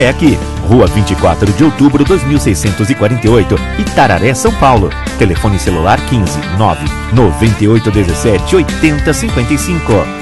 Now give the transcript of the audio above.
É aqui, Rua 24 de Outubro, 2648, Itararé, São Paulo. Telefone celular 15 9 9817 8055.